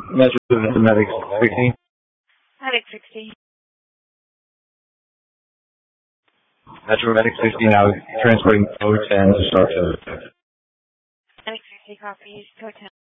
Metro Medic 16. Medic 16. Metro Medic 16, I was transporting code 10 to start service. Medic 60 copies. Code 10.